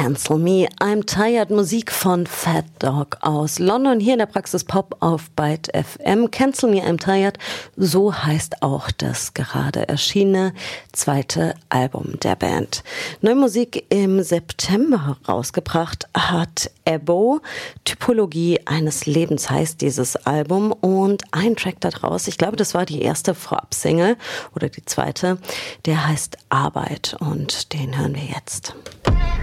Cancel Me, I'm Tired, Musik von Fat Dog aus London, hier in der Praxis Pop auf Byte FM. Cancel Me, I'm Tired, so heißt auch das gerade erschienene zweite Album der Band. Neue Musik im September rausgebracht hat Ebo. Typologie eines Lebens heißt dieses Album und ein Track da draus, ich glaube, das war die erste Vorab-Single oder die zweite, der heißt Arbeit und den hören wir jetzt.